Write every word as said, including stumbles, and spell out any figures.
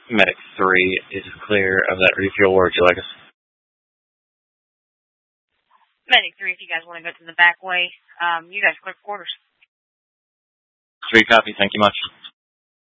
Medic three is clear of that refuel. Where would you like us? Medic three, if you guys want to go to the back way, um, you guys clear quarters. Three copy. Thank you much.